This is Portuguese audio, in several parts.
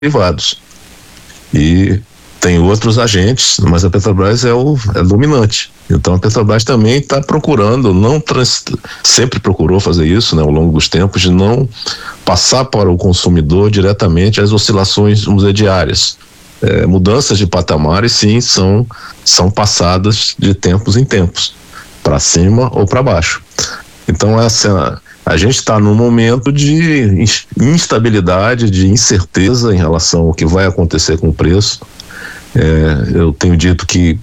privados. E tem outros agentes, mas a Petrobras é dominante. Então a Petrobras também está procurando, sempre procurou fazer isso, né, ao longo dos tempos, de não passar para o consumidor diretamente as oscilações, vamos dizer, diárias. Mudanças de patamares, sim, são passadas de tempos em tempos, para cima ou para baixo. Então a gente está num momento de instabilidade, de incerteza em relação ao que vai acontecer com o preço. Eu tenho dito que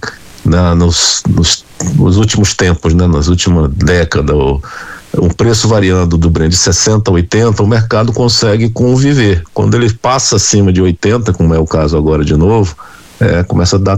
nos últimos tempos, né, nas últimas décadas, o preço variando do Brent de 60 a 80, o mercado consegue conviver. Quando ele passa acima de 80, como é o caso agora de novo, começa a dar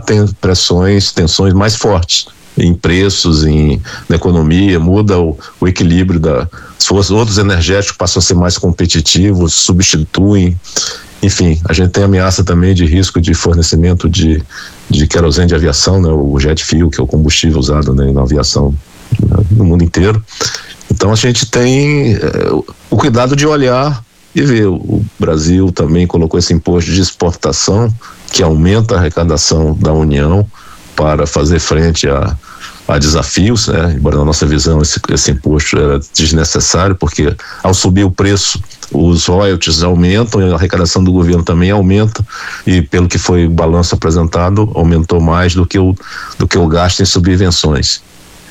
tensões mais fortes em preços, na economia, muda o equilíbrio outros energéticos passam a ser mais competitivos, substituem. Enfim, a gente tem ameaça também de risco de fornecimento de querosene de aviação, né, o jet fuel, que é o combustível usado, né, na aviação no mundo inteiro. Então a gente tem o cuidado de olhar e ver. O Brasil também colocou esse imposto de exportação, que aumenta a arrecadação da União para fazer frente a desafios, né? Embora na nossa visão esse imposto era desnecessário, porque ao subir o preço, os royalties aumentam e a arrecadação do governo também aumenta, e pelo que foi o balanço apresentado, aumentou mais do que o gasto em subvenções.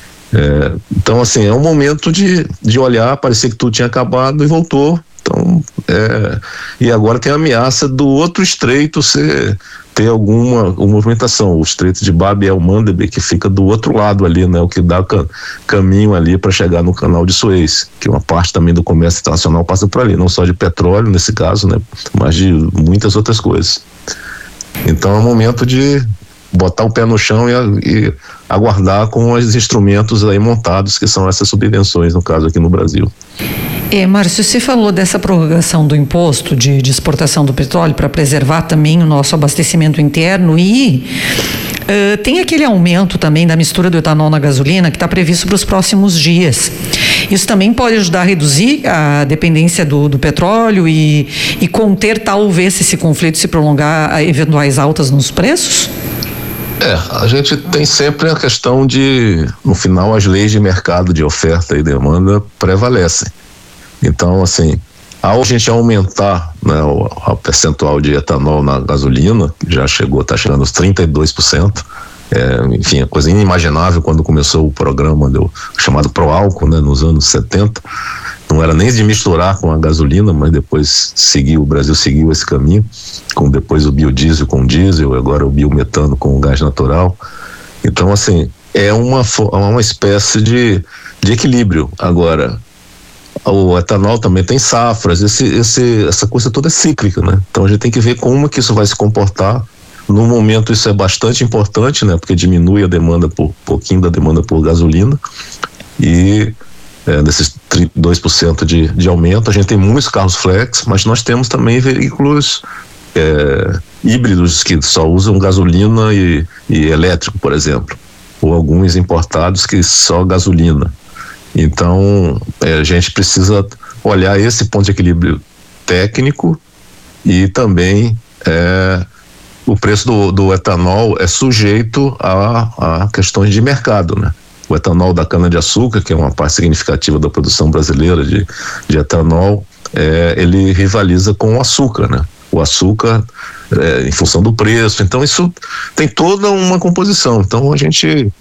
Então, assim, é um momento de olhar, parecia que tudo tinha acabado e voltou. Então, e agora tem a ameaça do outro estreito ter alguma movimentação, o estreito de Bab el-Mandeb, que fica do outro lado ali, né, o que dá caminho ali para chegar no canal de Suez, que uma parte também do comércio internacional passa por ali, não só de petróleo nesse caso, né, mas de muitas outras coisas. Então é um momento de botar o pé no chão e aguardar com os instrumentos aí montados, que são essas subvenções, no caso aqui no Brasil. Márcio, você falou dessa prorrogação do imposto de exportação do petróleo para preservar também o nosso abastecimento interno e tem aquele aumento também da mistura do etanol na gasolina que está previsto para os próximos dias. Isso também pode ajudar a reduzir a dependência do petróleo e conter talvez, se esse conflito se prolongar, a eventuais altas nos preços? A gente tem sempre a questão no final, as leis de mercado de oferta e demanda prevalecem. Então, assim, ao a gente aumentar, né, o percentual de etanol na gasolina, que já está chegando aos 32%, enfim, é coisa inimaginável quando começou o programa chamado Proálcool, né, nos anos 70. Não era nem de misturar com a gasolina, mas depois o Brasil seguiu esse caminho, com depois o biodiesel com diesel, agora o biometano com o gás natural. Então, assim, é uma espécie de equilíbrio. Agora, o etanol também tem safras, essa coisa toda é cíclica, né? Então a gente tem que ver como que isso vai se comportar. No momento isso é bastante importante, né? Porque diminui a demanda pouquinho da demanda por gasolina e desses 32% de aumento. A gente tem muitos carros flex, mas nós temos também veículos híbridos que só usam gasolina e elétrico, por exemplo, ou alguns importados que só gasolina. Então a gente precisa olhar esse ponto de equilíbrio técnico e também o preço do etanol é sujeito a questões de mercado, né? O etanol da cana-de-açúcar, que é uma parte significativa da produção brasileira de etanol, ele rivaliza com o açúcar, né? O açúcar, em função do preço. Então isso tem toda uma composição. Então a gente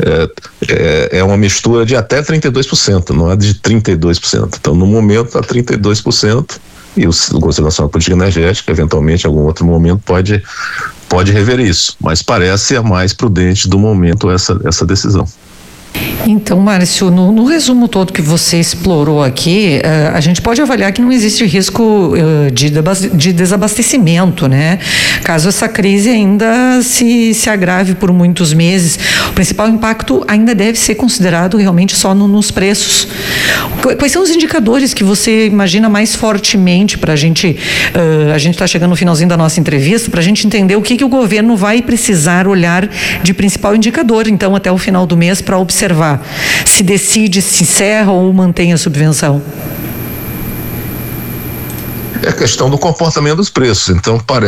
é uma mistura de até 32%, não é de 32%. Então no momento está 32%, e o Conselho Nacional de Política Energética, eventualmente, em algum outro momento, pode rever isso. Mas parece a mais prudente do momento essa decisão. Então, Márcio, no resumo todo que você explorou aqui, a gente pode avaliar que não existe risco de desabastecimento, né? Caso essa crise ainda se agrave por muitos meses, o principal impacto ainda deve ser considerado realmente só nos preços. Quais são os indicadores que você imagina mais fortemente para a gente está chegando no finalzinho da nossa entrevista, para a gente entender o que o governo vai precisar olhar de principal indicador, então, até o final do mês, para observar se decide, se encerra ou mantém a subvenção? é a questão do comportamento dos preços. Então, parece